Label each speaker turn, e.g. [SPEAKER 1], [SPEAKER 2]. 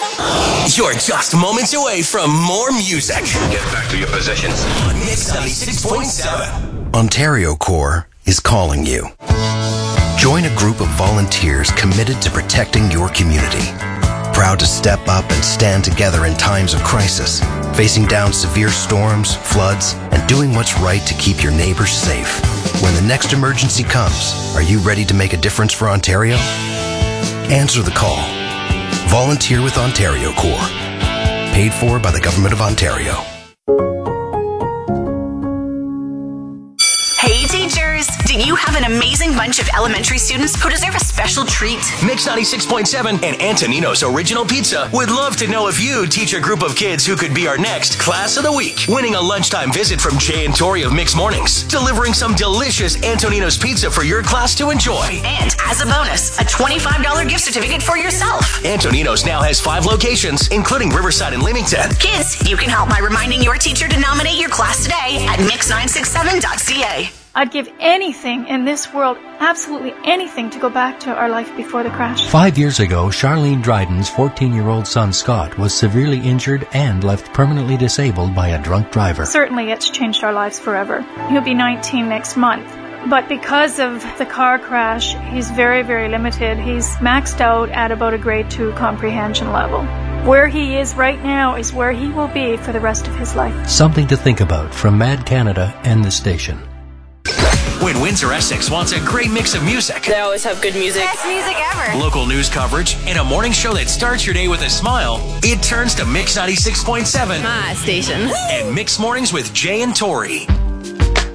[SPEAKER 1] You're just moments away from more music.
[SPEAKER 2] Get back to your positions.
[SPEAKER 1] On Mix 96.7.
[SPEAKER 3] Ontario Corps is calling you. Join a group of volunteers committed to protecting your community. Proud to step up and stand together in times of crisis, facing down severe storms, floods, and doing what's right to keep your neighbors safe. When the next emergency comes, are you ready to make a difference for Ontario? Answer the call. Volunteer with Ontario Corps. Paid for by the Government of Ontario.
[SPEAKER 4] Hey teachers, do you have an amazing bunch of elementary students who deserve a special treat?
[SPEAKER 1] Mix 96.7 and Antonino's Original Pizza would love to know if you teach a group of kids who could be our next Class of the Week. Winning a lunchtime visit from Jay and Tori of Mix Mornings. Delivering some delicious Antonino's Pizza for your class to enjoy.
[SPEAKER 4] And as a bonus, a $25 gift certificate for yourself.
[SPEAKER 1] Antonino's now has 5 locations, including Riverside and Leamington.
[SPEAKER 4] Kids, you can help by reminding your teacher to nominate your class today at mix967.ca.
[SPEAKER 5] I'd give anything in this world, absolutely anything, to go back to our life before the crash.
[SPEAKER 6] 5 years ago, Charlene Dryden's 14-year-old son Scott was severely injured and left permanently disabled by a drunk driver.
[SPEAKER 5] Certainly it's changed our lives forever. He'll be 19 next month. But because of the car crash, he's very, very limited. He's maxed out at about a grade 2 comprehension level. Where he is right now is where he will be for the rest of his life.
[SPEAKER 6] Something to think about from Mad Canada and the station.
[SPEAKER 1] When Windsor Essex wants a great mix of music.
[SPEAKER 7] They always have good music.
[SPEAKER 8] Best music ever.
[SPEAKER 1] Local news coverage and a morning show that starts your day with a smile. It turns to Mix 96.7.
[SPEAKER 7] My station.
[SPEAKER 1] And Mix Mornings with Jay and Tori.